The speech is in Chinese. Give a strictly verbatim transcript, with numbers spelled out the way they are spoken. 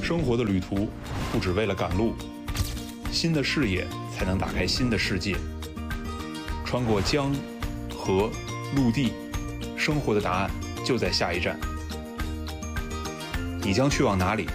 生活的旅途不只为了赶路，新的视野才能打开新的世界。穿过江、河、陆地，生活的答案就在下一站。你将去往哪里？